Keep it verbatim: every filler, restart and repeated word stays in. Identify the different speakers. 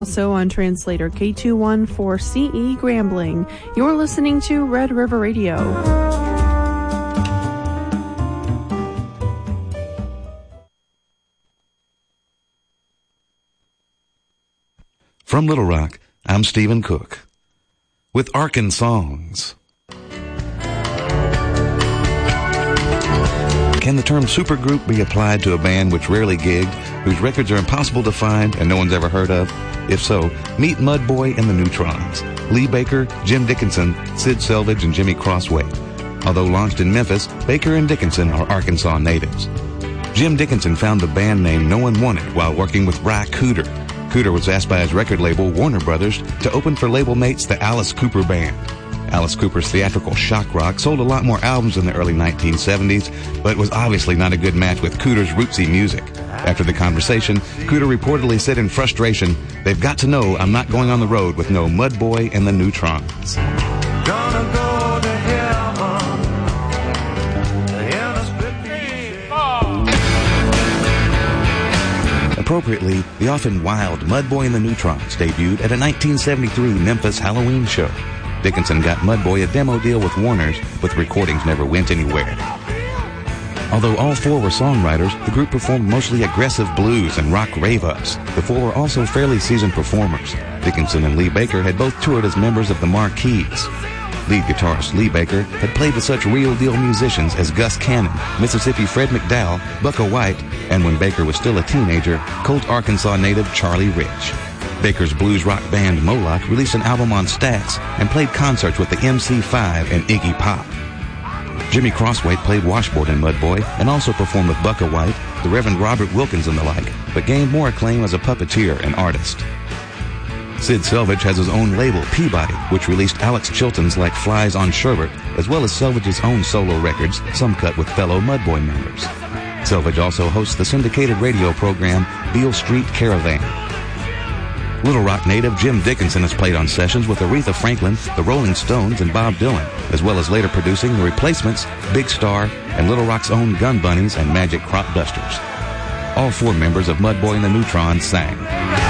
Speaker 1: Also on translator K two one four C E Grambling. You're listening to Red River Radio.
Speaker 2: From Little Rock, I'm Stephen Cook with Arkansongs. Can the term supergroup be applied to a band which rarely gigged, whose records are impossible to find and no one's ever heard of? If so, meet Mudboy and the Neutrons, Lee Baker, Jim Dickinson, Sid Selvage, and Jimmy Crossway. Although launched in Memphis, Baker and Dickinson are Arkansas natives. Jim Dickinson found the band name no one wanted while working with Ry Cooder. Cooder was asked by his record label, Warner Brothers, to open for label mates the Alice Cooper Band. Alice Cooper's theatrical shock rock sold a lot more albums in the early nineteen seventies, but was obviously not a good match with Cooder's rootsy music. After the conversation, Cooder reportedly said in frustration, "They've got to know I'm not going on the road with no Mudboy and the Neutrons." Gonna go to heaven in a split. Appropriately, the often wild Mudboy and the Neutrons debuted at a nineteen seventy-three Memphis Halloween show. Dickinson got Mudboy a demo deal with Warner's, but the recordings never went anywhere. Although all four were songwriters, the group performed mostly aggressive blues and rock rave-ups. The four were also fairly seasoned performers. Dickinson and Lee Baker had both toured as members of the Marquees. Lead guitarist Lee Baker had played with such real-deal musicians as Gus Cannon, Mississippi Fred McDowell, Bukka White, and when Baker was still a teenager, Colt, Arkansas native Charlie Rich. Baker's blues rock band Moloch released an album on Stax and played concerts with the M C five and Iggy Pop. Jimmy Crossway played washboard in Mudboy and also performed with Bukka White, the Reverend Robert Wilkins and the like, but gained more acclaim as a puppeteer and artist. Sid Selvage has his own label, Peabody, which released Alex Chilton's Like Flies on Sherbet, as well as Selvage's own solo records, some cut with fellow Mudboy members. Selvage also hosts the syndicated radio program Beale Street Caravan. Little Rock native Jim Dickinson has played on sessions with Aretha Franklin, the Rolling Stones, and Bob Dylan, as well as later producing The Replacements, Big Star, and Little Rock's own Gun Bunnies and Magic Crop Dusters. All four members of Mudboy and the Neutrons sang.